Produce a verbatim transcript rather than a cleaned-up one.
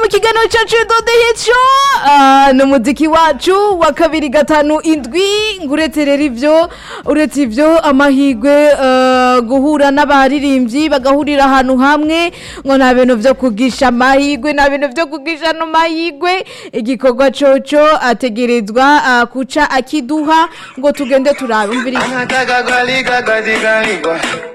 kiganiro cyacu Dode Hit Show no muziki wacu wa kabiri gatanu indwi nguretse rero ivyo uretse ivyo amahigwe guhura n'abaririmbyi bagahurira ahantu hamwe ngo nta bintu vyo kugisha amahigwe nta bintu vyo kugisha no mahigwe igikorwa coco ategerezwa kuca akiduha ngo tugende turabumvira